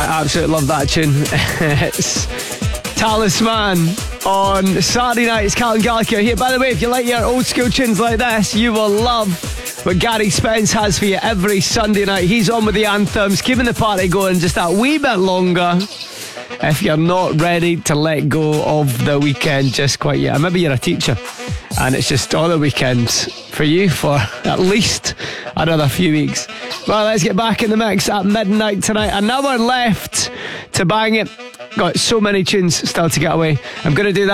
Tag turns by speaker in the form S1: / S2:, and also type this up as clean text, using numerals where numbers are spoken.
S1: I absolutely love that tune. It's Talisman on Saturday night. It's Carlton Gallagher here. By the way, if you like your old school tunes like this, you will love what Gary Spence has for you every Sunday night. He's on with the anthems, keeping the party going just that wee bit longer. If you're not ready to let go of the weekend just quite yet, maybe you're a teacher and it's just all the weekend for you for at least another few weeks. Well, let's get back in the mix at midnight tonight. An hour left to bang it. Got so many tunes still to get away. I'm going to do that